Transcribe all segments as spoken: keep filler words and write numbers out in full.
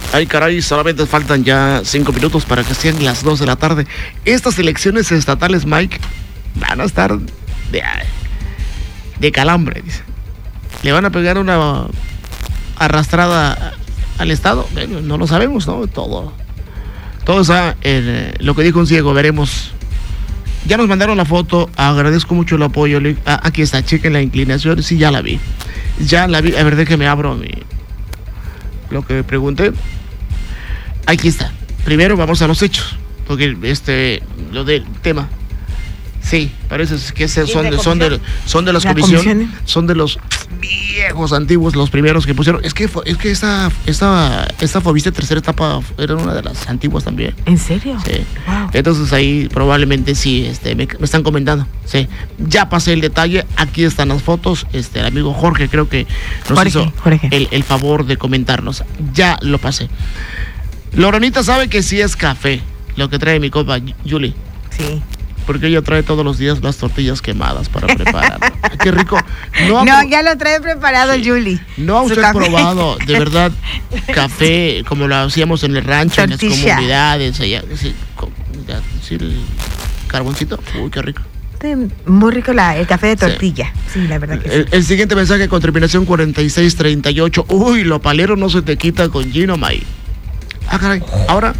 Ay, caray, solamente faltan ya cinco minutos para que sean las dos de la tarde. Estas elecciones estatales, Mike, van a estar de, de calambre, dice. ¿Le van a pegar una arrastrada al Estado? Bueno, no lo sabemos, ¿no? Todo, todo está en lo que dijo un ciego, veremos. Ya nos mandaron la foto, agradezco mucho el apoyo. Ah, aquí está, chequen la inclinación, sí, ya la vi. Ya la vi, a ver, déjeme abro mi, lo que pregunté. Aquí está. Primero vamos a los hechos, porque este, lo del tema. Sí, parece que ese son, de, son, de, son de las comisiones, son de los viejos antiguos, los primeros que pusieron. Es que es que esta, esta, esta Fobiste tercera etapa era una de las antiguas también. ¿En serio? Sí. Wow. Entonces ahí probablemente sí, este, me, me están comentando. Sí. Ya pasé el detalle, aquí están las fotos. Este, el amigo Jorge creo que nos Jorge, hizo Jorge. El, el favor de comentarnos. Ya lo pasé. Lorenita sabe que sí es café, lo que trae mi compa Julie. Sí. Porque ella trae todos los días las tortillas quemadas para prepararlo. Qué rico. No, no ya lo trae preparado, sí. Julie. No ha usted probado, de verdad, café como lo hacíamos en el rancho, tortilla. En las comunidades, allá, sí, sí, el carboncito. Uy, qué rico. Muy rico la, el café de tortilla. Sí, sí la verdad que el, sí. El siguiente mensaje con terminación cuarenta y seis treinta y ocho. Uy, lo palero no se te quita con Gino May. Ah, caray, ahora,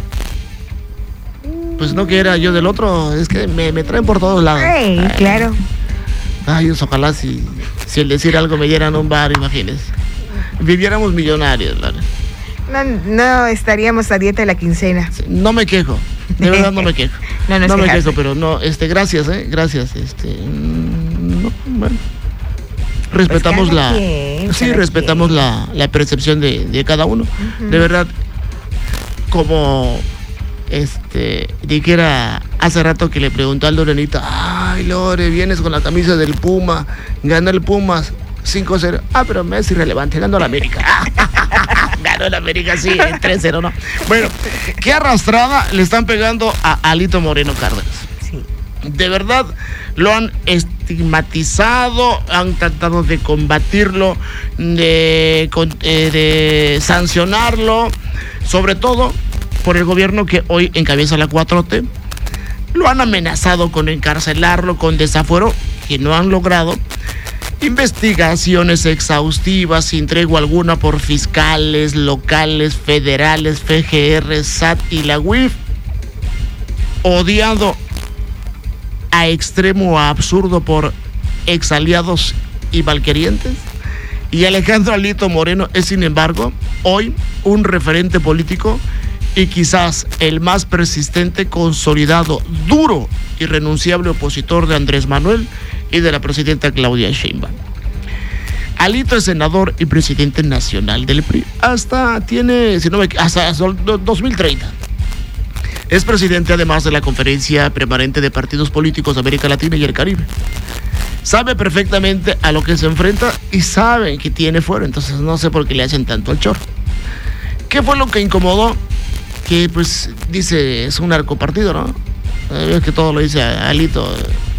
pues no que era yo del otro, es que me, me traen por todos lados. Ay, ay, claro. Ay, ojalá si, si el decir algo me dieran un bar, imagínense. Viviéramos millonarios, ¿verdad? No, no estaríamos a dieta de la quincena. Sí, no me quejo, de verdad no me quejo. no no, no me quejo, pero no, este, gracias, eh, gracias, este, no, bueno. Respetamos pues la, quien, sí, respetamos la, la percepción de, de cada uno. Uh-huh. De verdad, como este dijera hace rato que le preguntó al Lorenita, ay Lore, vienes con la camisa del Puma, ganó el Pumas cinco cero. Ah, pero me es irrelevante, ganó la América. Ganó la América, sí, tres cero, ¿no? Bueno, qué arrastrada le están pegando a Alito Moreno Cárdenas. Sí. De verdad, lo han estigmatizado, han tratado de combatirlo, de, de sancionarlo, sobre todo por el gobierno que hoy encabeza la cuatro T. Lo han amenazado con encarcelarlo, con desafuero, que no han logrado. Investigaciones exhaustivas sin tregua alguna por fiscales locales, federales, F G R, S A T y la U I F. Odiado a extremo a absurdo por exaliados y malquerientes. Y Alejandro Alito Moreno es, sin embargo, hoy un referente político y quizás el más persistente, consolidado, duro y renunciable opositor de Andrés Manuel y de la presidenta Claudia Sheinbaum. Alito es senador y presidente nacional del P R I. Hasta tiene, si no me hasta dos mil treinta. Es presidente además de la Conferencia Permanente de Partidos Políticos de América Latina y el Caribe. Sabe perfectamente a lo que se enfrenta y sabe que tiene fuero, entonces no sé por qué le hacen tanto al chorro. ¿Qué fue lo que incomodó? Que pues dice, es un narcopartido, ¿no? Es que todo lo dice Alito.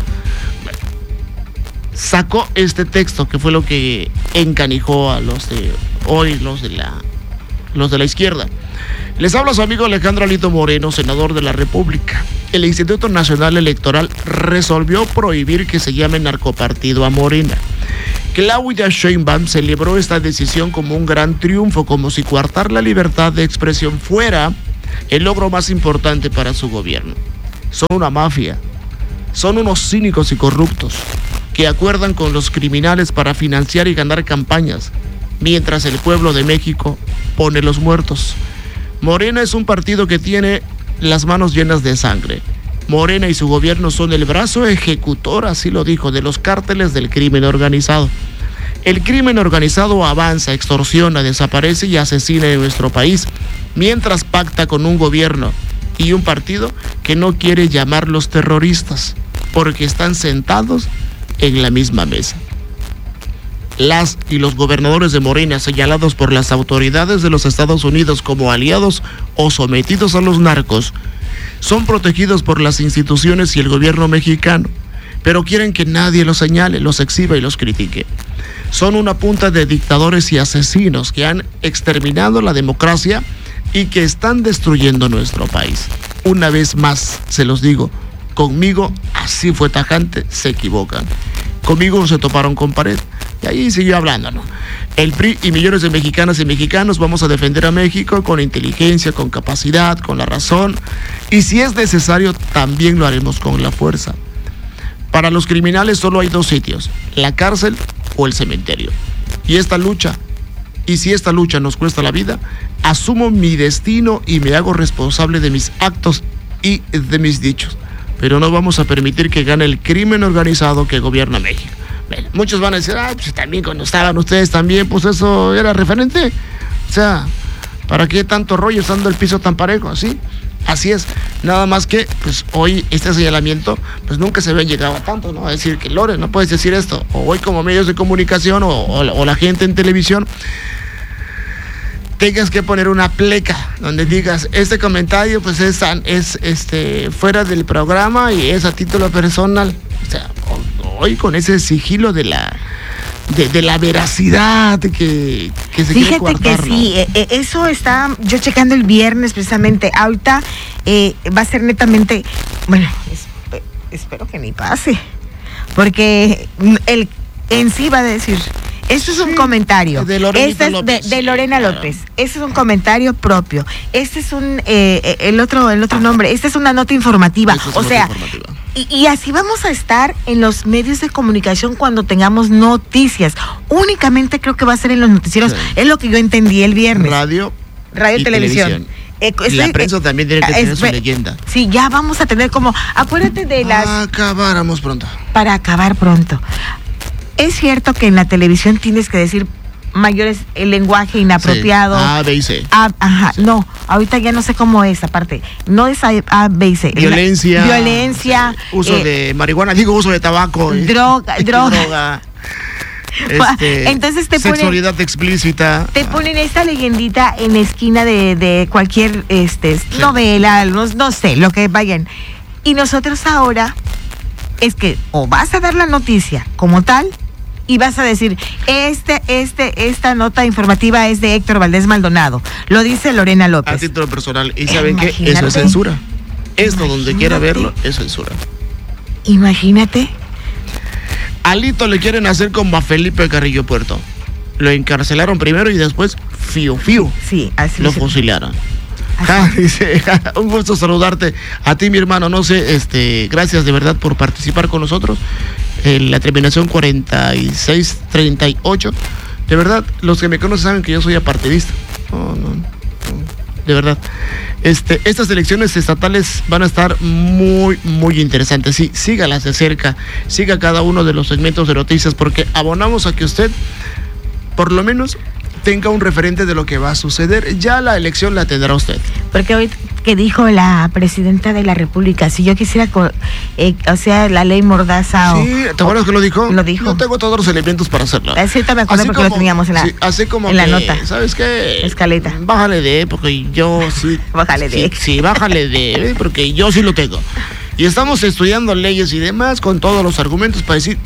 Sacó este texto que fue lo que encanijó a los de hoy, los de la, los de la izquierda. Les habla su amigo Alejandro Alito Moreno, senador de la República. El Instituto Nacional Electoral resolvió prohibir que se llame narcopartido a Morena. Claudia Sheinbaum celebró esta decisión como un gran triunfo, como si coartar la libertad de expresión fuera el logro más importante para su gobierno. Son una mafia, son unos cínicos y corruptos que acuerdan con los criminales para financiar y ganar campañas, mientras el pueblo de México pone los muertos. Morena es un partido que tiene las manos llenas de sangre. Morena y su gobierno son el brazo ejecutor, así lo dijo, de los cárteles del crimen organizado. El crimen organizado avanza, extorsiona, desaparece y asesina en nuestro país, mientras pacta con un gobierno y un partido que no quiere llamarlos terroristas, porque están sentados en la misma mesa. Las y los gobernadores de Morena, señalados por las autoridades de los Estados Unidos como aliados o sometidos a los narcos, son protegidos por las instituciones y el gobierno mexicano, pero quieren que nadie los señale, los exhiba y los critique. Son una punta de dictadores y asesinos que han exterminado la democracia y que están destruyendo nuestro país. Una vez más, se los digo, conmigo así fue tajante, se equivocan. Conmigo se toparon con pared y ahí siguió hablando, ¿no? El P R I y millones de mexicanas y mexicanos vamos a defender a México con inteligencia, con capacidad, con la razón, y si es necesario también lo haremos con la fuerza. Para los criminales solo hay dos sitios, la cárcel o el cementerio. Y esta lucha, y si esta lucha nos cuesta la vida, asumo mi destino y me hago responsable de mis actos y de mis dichos. Pero no vamos a permitir que gane el crimen organizado que gobierna México. Bueno, muchos van a decir, ah, pues también cuando estaban ustedes también, pues eso era referente. O sea, ¿para qué tanto rollo estando el piso tan parejo? Así, así es. Nada más que, pues hoy este señalamiento, pues nunca se había llegado a tanto, ¿no? A decir que Lore, no puedes decir esto. O hoy como medios de comunicación o, o, o la gente en televisión, tengas que poner una pleca donde digas, este comentario pues es, es este, fuera del programa y es a título personal. O sea, hoy con ese sigilo de la de, de la veracidad que, que se quiere Fíjate guardar, que ¿no? sí, eh, eso está yo checando el viernes precisamente. Ahorita eh, va a ser netamente, bueno, esp- espero que ni pase, porque el en sí va a decir, esto es un sí, comentario. De Lorena este López. De, de Lorena sí, López. Claro. Este es un comentario propio. Este es un eh, el otro el otro nombre. Esta es una nota informativa. Es o sea, informativa. Y, y así vamos a estar en los medios de comunicación cuando tengamos noticias. Únicamente creo que va a ser en los noticieros. Sí. Es lo que yo entendí el viernes. Radio, radio y televisión. televisión. Eh, y la prensa eh, también tiene que tener eh, su leyenda. Sí, ya vamos a tener como, acuérdate de las. Acabáramos pronto. Para acabar pronto. Es cierto que en la televisión tienes que decir mayores el lenguaje inapropiado. Sí. A, B y C. A, ajá, sí. No, ahorita ya no sé cómo es, aparte. No es A, A B y C. Violencia. La, violencia. Sí. Uso eh, de marihuana, digo uso de tabaco. Droga, eh, droga. droga. Este, Entonces te sexualidad ponen, explícita. Te ponen esta leyendita en la esquina de, de cualquier este, sí. novela, no, no sé, lo que vayan. Y nosotros ahora es que o vas a dar la noticia como tal y vas a decir, este, este, esta nota informativa es de Héctor Valdés Maldonado. Lo dice Lorena López. A título personal. ¿Y saben qué? Eso es censura. Esto, donde quiera verlo, es censura. Imagínate. Alito le quieren hacer como a Felipe Carrillo Puerto. Lo encarcelaron primero y después, fiu, fiu. Sí, así lo fusilaron. Ja, dice, un gusto saludarte a ti, mi hermano. No sé, este, gracias de verdad por participar con nosotros. En la terminación cuarenta y seis treinta y ocho. De verdad, los que me conocen saben que yo soy apartidista. No, no, no, de verdad. Este, estas elecciones estatales van a estar muy, muy interesantes. Sí, sígalas de cerca, siga cada uno de los segmentos de noticias, porque abonamos a que usted, por lo menos, tenga un referente de lo que va a suceder. Ya la elección la tendrá usted. Porque hoy que dijo la presidenta de la República, si yo quisiera, eh, o sea, la ley Mordaza o... Sí, ¿te acuerdas que lo dijo? Lo dijo. No tengo todos los elementos para hacerlo. Es cierto, me acuerdo así porque como, lo teníamos en la, sí, así como en la que, nota. ¿Sabes qué? Escaleta. Bájale de, porque yo sí... Bájale de. Sí, sí, bájale de, porque yo sí lo tengo. Y estamos estudiando leyes y demás con todos los argumentos para decir...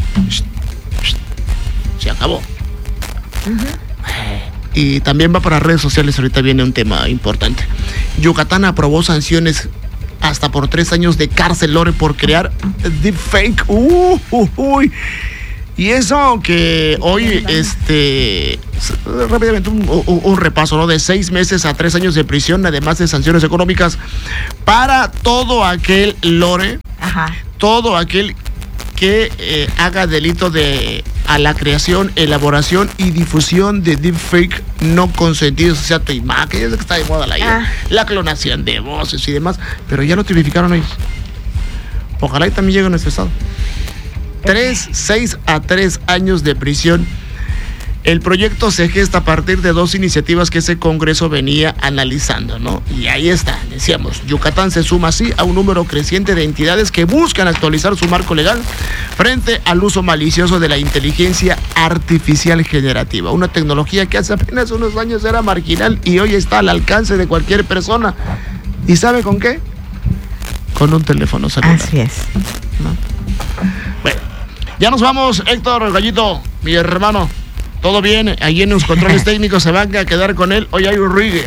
Se acabó. Uh-huh. Y también va para redes sociales, ahorita viene un tema importante. Yucatán aprobó sanciones hasta por tres años de cárcel, Lore, por crear deepfake. Uh, uh, uy. Y eso que hoy, este, rápidamente un, un, un repaso, ¿no? De seis meses a tres años de prisión, además de sanciones económicas para todo aquel, Lore, Ajá. todo aquel que eh, haga delito de a la creación, elaboración y difusión de deepfake no consentidos, o sea, tu imagen, es que está de moda la, ah. la clonación de voces y demás, pero ya lo tipificaron ellos. Ojalá y también llegue a nuestro estado. Tres, seis a tres años de prisión. El proyecto se gesta a partir de dos iniciativas que ese Congreso venía analizando, ¿no? Y ahí está, decíamos, Yucatán se suma así a un número creciente de entidades que buscan actualizar su marco legal frente al uso malicioso de la inteligencia artificial generativa, una tecnología que hace apenas unos años era marginal y hoy está al alcance de cualquier persona. ¿Y sabe con qué? Con un teléfono celular. Así es. ¿No? Bueno, ya nos vamos, Héctor Gallito, mi hermano. Todo bien, ahí en los controles técnicos se van a quedar con él. Hoy hay un reggae.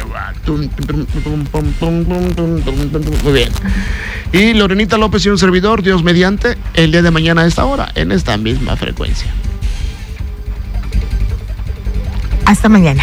Muy bien. Y Lorenita López y un servidor, Dios mediante, el día de mañana a esta hora, en esta misma frecuencia. Hasta mañana.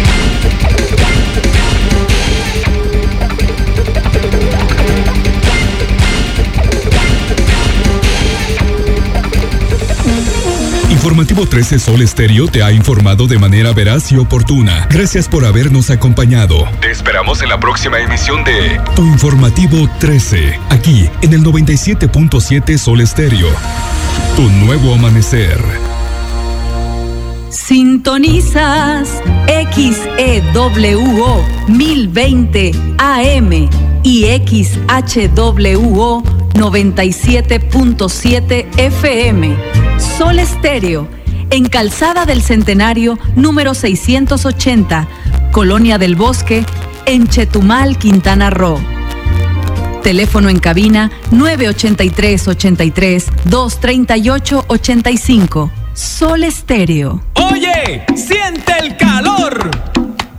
Informativo trece Sol Estéreo te ha informado de manera veraz y oportuna. Gracias por habernos acompañado. Te esperamos en la próxima emisión de Tu Informativo trece, aquí en el noventa y siete punto siete Sol Estéreo. Tu nuevo amanecer. Sintonizas X E W O mil veinte A M y X H W O noventa y siete punto siete F M. Sol Estéreo, en Calzada del Centenario, número seiscientos ochenta, Colonia del Bosque, en Chetumal, Quintana Roo. Teléfono en cabina nueve ochenta y tres, ochenta y tres, dos treinta y ocho, ochenta y cinco. Sol Estéreo. Oye, siente el calor.